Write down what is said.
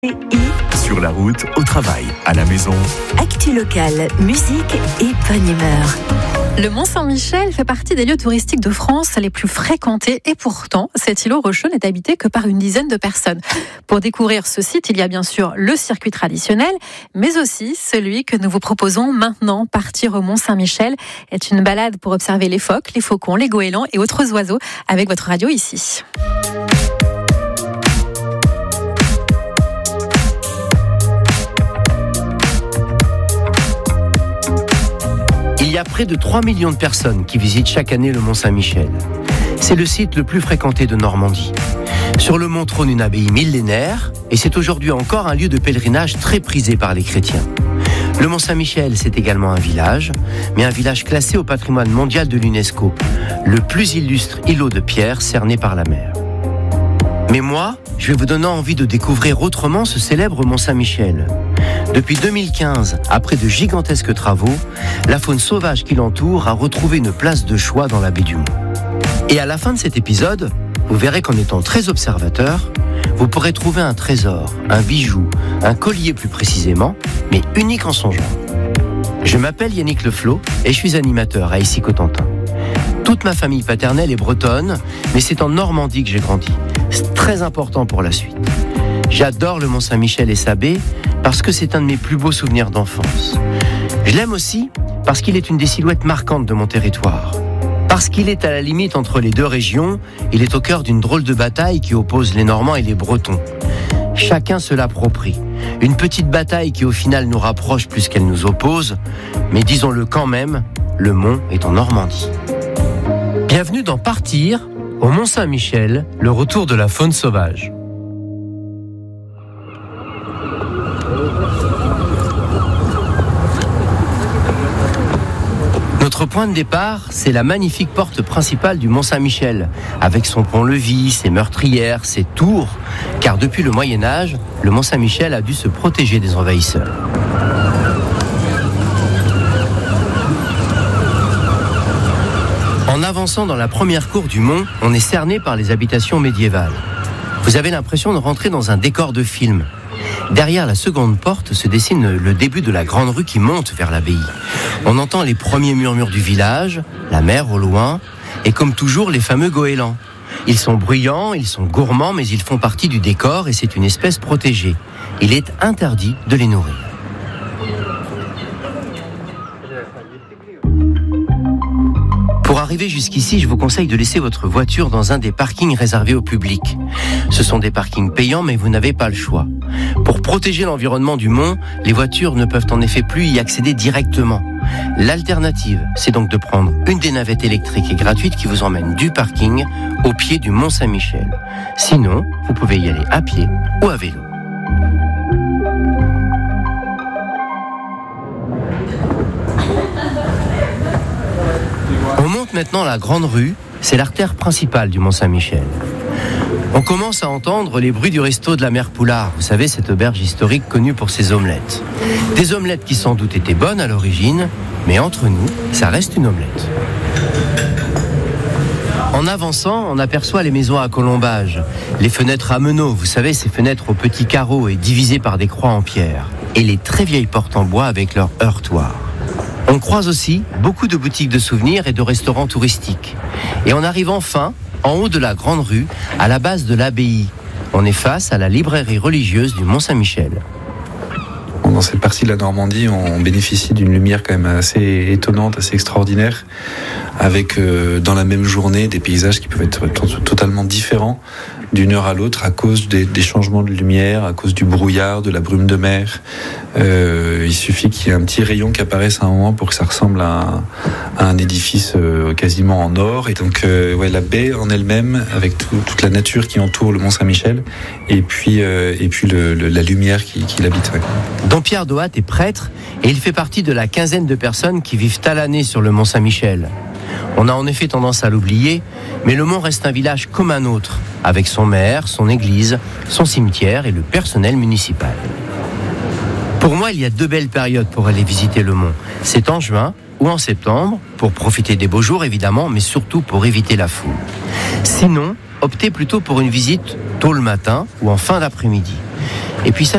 Sur la route, au travail, à la maison. Actu locale, musique et bonne humeur. Le Mont-Saint-Michel fait partie des lieux touristiques de France les plus fréquentés et pourtant, cet îlot rocheux n'est habité que par une dizaine de personnes. Pour découvrir ce site, il y a bien sûr le circuit traditionnel, mais aussi celui que nous vous proposons maintenant. Partir au Mont-Saint-Michel est une balade pour observer les phoques, les faucons, les goélands et autres oiseaux avec votre radio ici. Il y a près de 3 millions de personnes qui visitent chaque année le Mont-Saint-Michel. C'est le site le plus fréquenté de Normandie. Sur le mont trône une abbaye millénaire et c'est aujourd'hui encore un lieu de pèlerinage très prisé par les chrétiens. Le Mont-Saint-Michel, c'est également un village, mais un village classé au patrimoine mondial de l'UNESCO, le plus illustre îlot de pierre cerné par la mer. Mais moi, je vais vous donner envie de découvrir autrement ce célèbre Mont-Saint-Michel. Depuis 2015, après de gigantesques travaux, la faune sauvage qui l'entoure a retrouvé une place de choix dans la baie du Mont. Et à la fin de cet épisode, vous verrez qu'en étant très observateur, vous pourrez trouver un trésor, un bijou, un collier plus précisément, mais unique en son genre. Je m'appelle Yannick Leflot et je suis animateur à Issy-Cotentin. Toute ma famille paternelle est bretonne, mais c'est en Normandie que j'ai grandi. C'est très important pour la suite. J'adore le Mont-Saint-Michel et sa baie parce que c'est un de mes plus beaux souvenirs d'enfance. Je l'aime aussi parce qu'il est une des silhouettes marquantes de mon territoire. Parce qu'il est à la limite entre les deux régions, il est au cœur d'une drôle de bataille qui oppose les Normands et les Bretons. Chacun se l'approprie. Une petite bataille qui au final nous rapproche plus qu'elle nous oppose, mais disons-le quand même, le Mont est en Normandie. Bienvenue dans Partir, au Mont-Saint-Michel, le retour de la faune sauvage. Notre point de départ, c'est la magnifique porte principale du Mont-Saint-Michel, avec son pont-levis, ses meurtrières, ses tours, car depuis le Moyen-Âge, le Mont-Saint-Michel a dû se protéger des envahisseurs. En avançant dans la première cour du Mont, on est cerné par les habitations médiévales. Vous avez l'impression de rentrer dans un décor de film. Derrière la seconde porte se dessine le début de la grande rue qui monte vers l'abbaye. On entend les premiers murmures du village, la mer au loin, et comme toujours les fameux goélands. Ils sont bruyants, ils sont gourmands, mais ils font partie du décor et c'est une espèce protégée. Il est interdit de les nourrir. Pour arriver jusqu'ici, je vous conseille de laisser votre voiture dans un des parkings réservés au public. Ce sont des parkings payants, mais vous n'avez pas le choix. Pour protéger l'environnement du Mont, les voitures ne peuvent en effet plus y accéder directement. L'alternative, c'est donc de prendre une des navettes électriques et gratuites qui vous emmène du parking au pied du Mont-Saint-Michel. Sinon, vous pouvez y aller à pied ou à vélo. On monte maintenant la grande rue, c'est l'artère principale du Mont-Saint-Michel. On commence à entendre les bruits du resto de la Mère Poulard, vous savez, cette auberge historique connue pour ses omelettes. Des omelettes qui sans doute étaient bonnes à l'origine, mais entre nous, ça reste une omelette. En avançant, on aperçoit les maisons à colombage, les fenêtres à meneaux, vous savez, ces fenêtres aux petits carreaux et divisées par des croix en pierre, et les très vieilles portes en bois avec leurs heurtoirs. On croise aussi beaucoup de boutiques de souvenirs et de restaurants touristiques. Et on arrive enfin, en haut de la grande rue, à la base de l'abbaye. On est face à la librairie religieuse du Mont-Saint-Michel. Dans cette partie de la Normandie, on bénéficie d'une lumière quand même assez étonnante, assez extraordinaire, avec dans la même journée des paysages qui peuvent être totalement différents d'une heure à l'autre à cause des changements de lumière, à cause du brouillard, de la brume de mer. Il suffit qu'il y ait un petit rayon qui apparaisse à un moment pour que ça ressemble à un édifice quasiment en or. Et donc la baie en elle-même, avec toute la nature qui entoure le Mont-Saint-Michel, et puis la lumière qui l'habite. Ouais. Don Pierre Doat est prêtre et il fait partie de la quinzaine de personnes qui vivent à l'année sur le Mont-Saint-Michel. On a en effet tendance à l'oublier, mais le Mont reste un village comme un autre, avec son maire, son église, son cimetière et le personnel municipal. Pour moi, il y a 2 belles périodes pour aller visiter le Mont. C'est en juin ou en septembre, pour profiter des beaux jours évidemment, mais surtout pour éviter la foule. Sinon, optez plutôt pour une visite tôt le matin ou en fin d'après-midi.